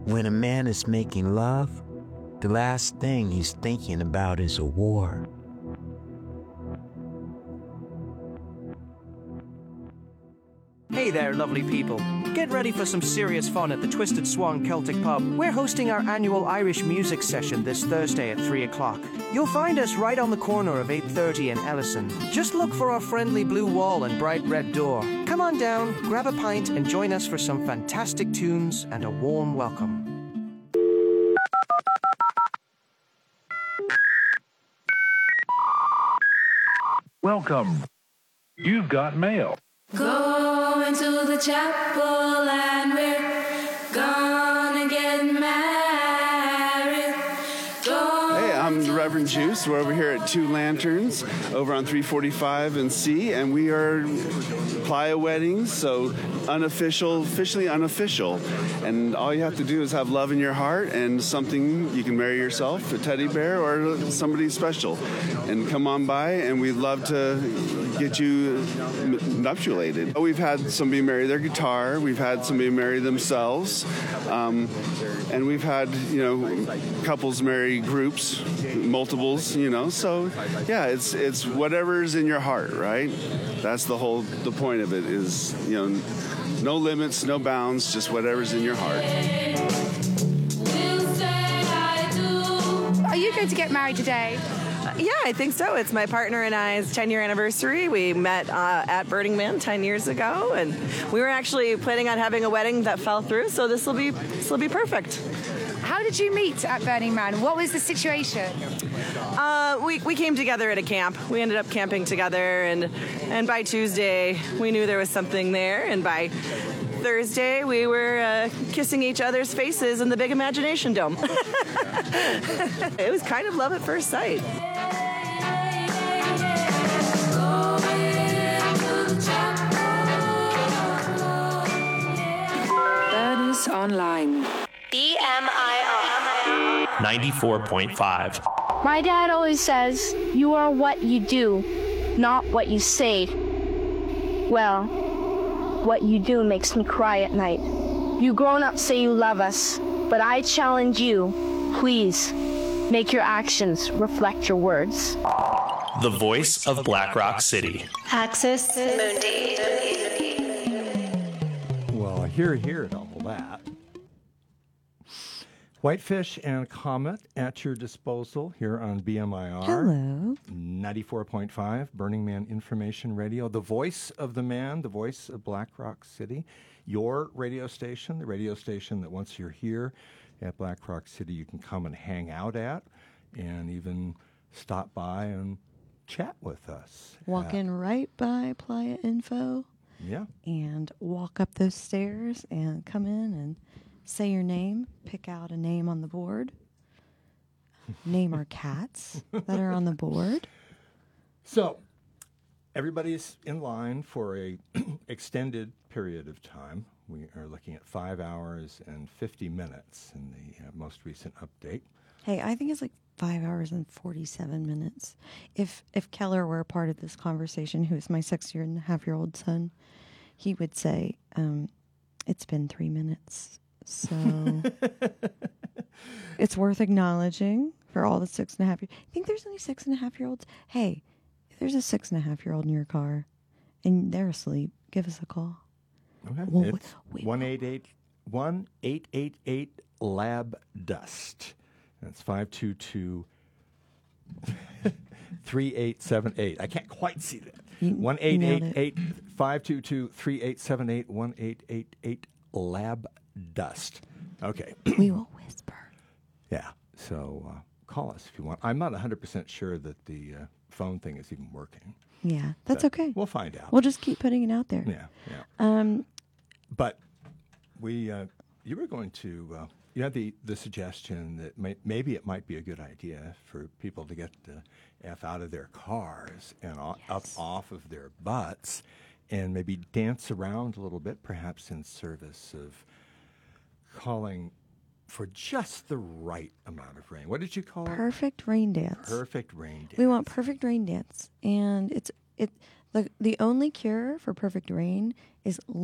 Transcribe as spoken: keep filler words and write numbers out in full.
When a man is making love, the last thing he's thinking about is a war. Hey there, lovely people. Get ready for some serious fun at the Twisted Swan Celtic Pub. We're hosting our annual Irish music session this Thursday at three o'clock. You'll find us right on the corner of eight thirty and Ellison. Just look for our friendly blue wall and bright red door. Come on down, grab a pint, and join us for some fantastic tunes and a warm welcome. Welcome. You've got mail. Going to the chapel and we're gonna get married. Going Hey, I'm the Reverend Juice. We're over here at Two Lanterns over on three forty-five and C, and we are Playa Weddings, so unofficial, officially unofficial. And all you have to do is have love in your heart and something you can marry yourself, a teddy bear or somebody special. And come on by, and we'd love to get you nuptialated. We've had somebody marry their guitar. We've had somebody marry themselves. Um, and we've had, you know, couples marry groups, multiples, you know. So, yeah, it's it's whatever's in your heart, right? That's the whole, the point of it is, you know, no limits, no bounds, just whatever's in your heart. Are you going to get married today? Uh, yeah, I think so. It's my partner and I's ten-year anniversary. We met uh, at Burning Man ten years ago, and we were actually planning on having a wedding that fell through, so this will be this will be perfect. How did you meet at Burning Man? What was the situation? Uh, we, we came together at a camp. We ended up camping together, and and by Tuesday, we knew there was something there, and by Thursday, we were uh, kissing each other's faces in the big Imagination Dome. It was kind of love at first sight. Burners Online. B M I R ninety-four point five. My dad always says, you are what you do, not what you say. Well, what you do makes me cry at night. You grown-ups say you love us, but I challenge you, please, make your actions reflect your words. The voice of Black Rock City. Axis Mundi. Well, here, here, and all that. Whitefish and Comet at your disposal here on B M I R. Hello. ninety-four point five, Burning Man Information Radio. The voice of the man, the voice of Black Rock City. Your radio station, the radio station that once you're here at Black Rock City, you can come and hang out at and even stop by and chat with us. Walking uh, right by Playa Info. Yeah. And walk up those stairs and come in and say your name, pick out a name on the board, name our cats that are on the board. So, everybody's in line for a extended period of time. We are looking at five hours and fifty minutes in the uh, most recent update. Hey, I think it's like five hours and forty-seven minutes. If if Keller were a part of this conversation, who is my six year and a half year old son, he would say, um, it's been three minutes. So it's worth acknowledging for all the six and a half year. Think there's any six and a half year olds? Hey, if there's a six and a half year old in your car and they're asleep, give us a call. Okay. Well, it's wait, one eight eight one eight eight eight lab dust. That's five two two three eight seven eight. I can't quite see that. one eight eight eight five two two three eight seven eight one eight eight eight lab dust. Okay. We will whisper. Yeah. So uh, call us if you want. I'm not one hundred percent sure that the uh, phone thing is even working. Yeah, that's but okay. We'll find out. We'll just keep putting it out there. Yeah, yeah. Um, but we, uh, you were going to, uh, you had the, the suggestion that may, maybe it might be a good idea for people to get the F out of their cars and o- yes. up off of their butts and maybe dance around a little bit, perhaps in service of calling for just the right amount of rain. What did you call it? Perfect rain dance. Perfect rain dance. We want perfect rain dance. And it's it the the only cure for perfect rain is